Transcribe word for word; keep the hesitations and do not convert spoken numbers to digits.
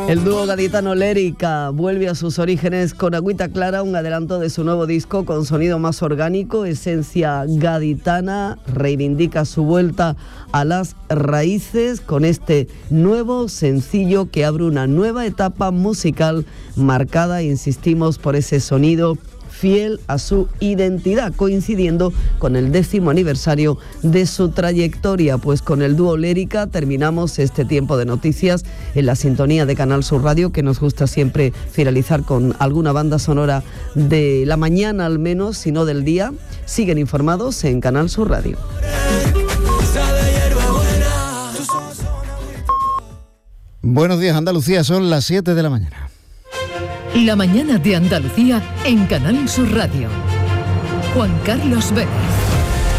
El dúo gaditano Lérica vuelve a sus orígenes con Agüita Clara, un adelanto de su nuevo disco con sonido más orgánico, esencia gaditana, reivindica su vuelta a las raíces con este nuevo sencillo que abre una nueva etapa musical marcada, insistimos, por ese sonido fiel a su identidad, coincidiendo con el décimo aniversario de su trayectoria. Pues con el dúo Lérica terminamos este tiempo de noticias en la sintonía de Canal Sur Radio, que nos gusta siempre finalizar con alguna banda sonora de la mañana al menos, si no del día. Siguen informados en Canal Sur Radio. Buenos días, Andalucía, son las siete de la mañana. La mañana de Andalucía en Canal Sur Radio. Juan Carlos Vélez.